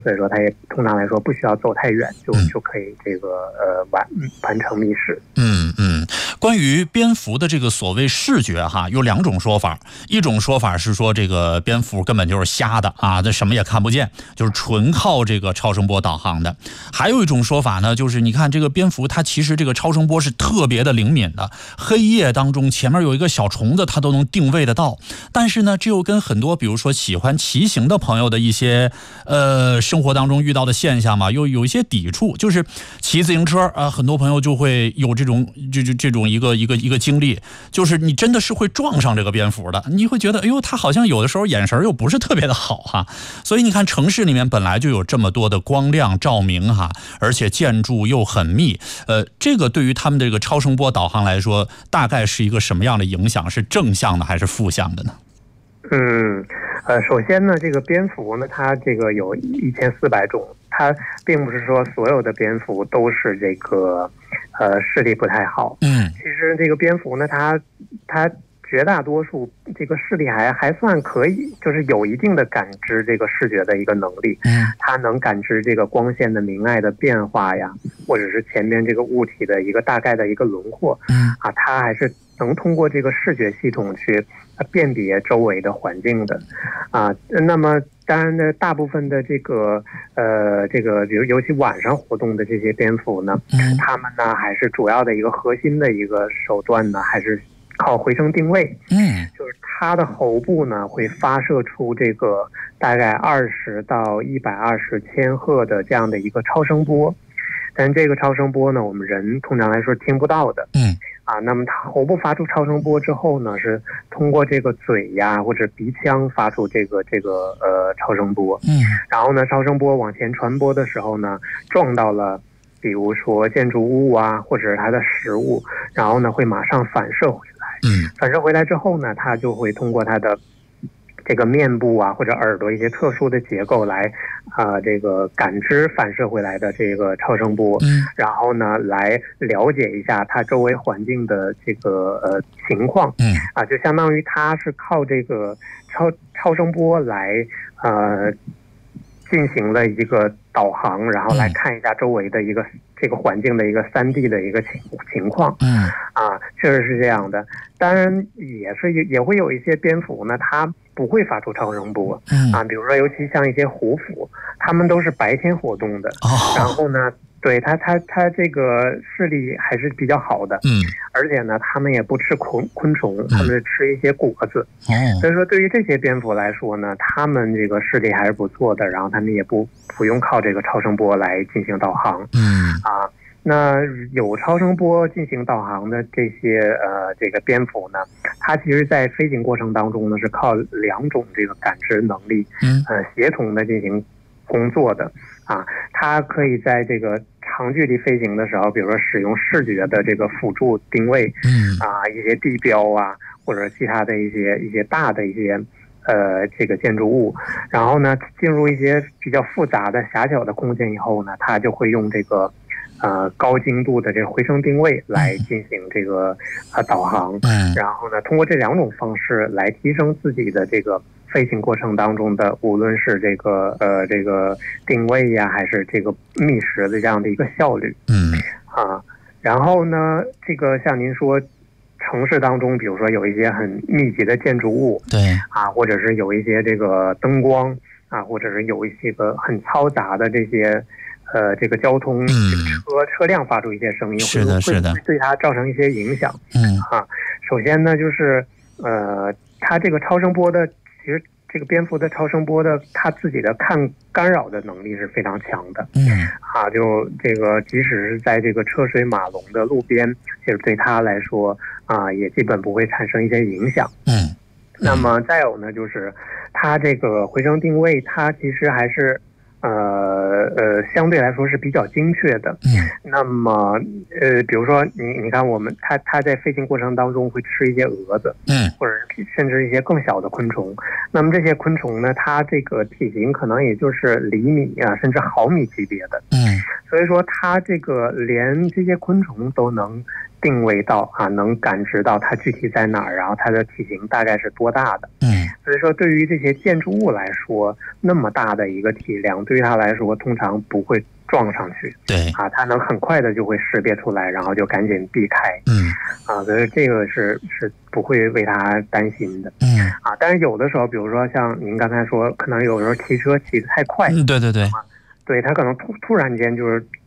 所以说它也通常来说不需要走太远就可以这个完成觅食。 关于蝙蝠的这个所谓视觉哈，有两种说法。一种说法是说这个蝙蝠根本就是瞎的啊，这什么也看不见，就是纯靠这个超声波导航的。还有一种说法呢，就是你看这个蝙蝠它其实这个超声波是特别的灵敏的，黑夜当中前面有一个小虫子它都能定位得到。但是呢，这又跟很多比如说喜欢骑行的朋友的一些生活当中遇到的现象嘛，又有一些抵触。就是骑自行车啊，很多朋友就会有这种一个经历，就是你真的是会撞上这个蝙蝠的，你会觉得哎呦，它好像有的时候眼神又不是特别的好哈。所以你看城市里面本来就有这么多的光亮照明哈，而且建筑又很密，这个对于他们的这个超声波导航来说，大概是一个什么样的影响？是正向的还是负向的呢？ 首先呢，这个蝙蝠呢，它这个有1400种，它并不是说所有的蝙蝠都是这个视力不太好。其实这个蝙蝠呢，它绝大多数这个视力还算可以，就是有一定的感知这个视觉的一个能力。它能感知这个光线的明暗的变化呀，或者是前面这个物体的一个大概的一个轮廓。它还是能通过这个视觉系统去辨别周围的环境的。那么当然呢，大部分的这个比如尤其晚上活动的这些蝙蝠呢，它们呢还是主要的一个核心的一个手段呢，还是靠回声定位。就是它的喉部呢会发射出这个大概20到120千赫的这样的一个超声波，但这个超声波呢，我们人通常来说听不到的。那么它喉部发出超声波之后呢，是通过这个嘴呀或者鼻腔发出这个超声波。然后呢，超声波往前传播的时候呢，撞到了比如说建筑物啊，或者是它的食物，然后呢会马上反射回来。反射回来之后呢，它就会通过它的这个面部啊或者耳朵一些特殊的结构来这个感知反射回来的这个超声波。然后呢来了解一下它周围环境的这个情况。就相当于它是靠这个超声波来进行了一个导航，然后来看一下周围的一个这个环境的一个3D 的一个情况。确实是这样的。当然也会有一些蝙蝠呢，它不会发出超声波。比如说尤其像一些虎蝠，它们都是白天活动的。然后呢，对它这个视力还是比较好的。而且呢，它们也不吃昆虫，它们吃一些果子。所以说对于这些蝙蝠来说呢，它们这个视力还是不错的，然后它们也不用靠这个超声波来进行导航。那有超声波进行导航的这些这个蝙蝠呢，它其实在飞行过程当中呢是靠2种这个感知能力协同的进行工作的。它可以在这个长距离飞行的时候，比如说使用视觉的这个辅助定位。一些地标啊，或者其他的一些大的一些这个建筑物，然后呢进入一些比较复杂的狭小的空间以后呢，它就会用这个高精度的这个回声定位来进行这个导航。然后呢通过这2种方式来提升自己的这个飞行过程当中的无论是这个定位呀，还是这个觅食的这样的一个效率。然后呢这个像您说城市当中，比如说有一些很密集的建筑物，或者是有一些这个灯光或者是有一些个很嘈杂的这些这个交通车辆发出一些声音， 是的会对它造成一些影响。首先呢就是它这个超声波的，其实这个蝙蝠的超声波的它自己的干扰的能力是非常强的。就这个即使是在这个车水马龙的路边，其实对它来说也基本不会产生一些影响。那么再有呢，就是它这个回声定位，它其实还是相对来说是比较精确的。那么比如说你看它在飞行过程当中会吃一些蛾子，或者甚至一些更小的昆虫。那么这些昆虫呢，它这个体型可能也就是厘米甚至毫米级别的。所以说它这个连这些昆虫都能定位到能感知到它具体在哪儿，然后它的体型大概是多大的。 所以说对于这些建筑物来说，那么大的一个体量，对于它来说通常不会撞上去。 对啊，它能很快的就会识别出来，然后就赶紧避开。所以这个是不会为他担心的。但是有的时候，比如说像您刚才说，可能有时候骑车骑得太快。 对， 对，他可能突然间就是